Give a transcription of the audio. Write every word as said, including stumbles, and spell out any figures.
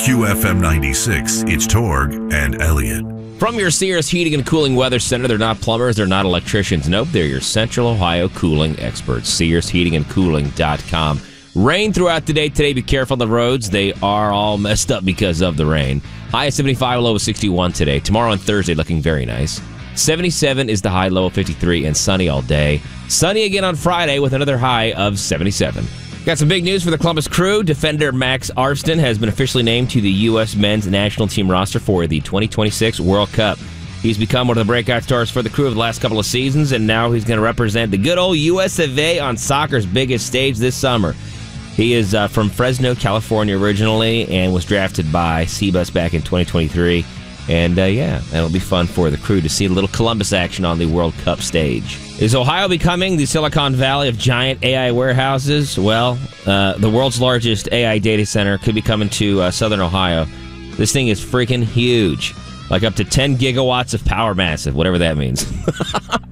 Q F M ninety-six, it's Torg and Elliott. From your Sears Heating and Cooling Weather Center, they're not plumbers, they're not electricians. Nope, they're your Central Ohio cooling experts. Sears Heating and Cooling dot com. Rain throughout the day today. Be careful on the roads. They are all messed up because of the rain. High of seventy-five, low of sixty-one today. Tomorrow and Thursday looking very nice. seventy-seven is the high, low of fifty-three, and sunny all day. Sunny again on Friday with another high of seventy-seven. Got some big news for the Columbus Crew. Defender Max Arston has been officially named to the U S men's national team roster for the twenty twenty-six World Cup. He's become one of the breakout stars for the Crew of the last couple of seasons, and now he's going to represent the good old U S of A on soccer's biggest stage this summer. He is uh, from Fresno, California originally, and was drafted by Seabus back in twenty twenty-three. And, uh, yeah, that'll be fun for the Crew to see a little Columbus action on the World Cup stage. Is Ohio becoming the Silicon Valley of giant A I warehouses? Well, uh, the world's largest A I data center could be coming to uh, southern Ohio. This thing is freaking huge. Like up to ten gigawatts of power massive, whatever that means.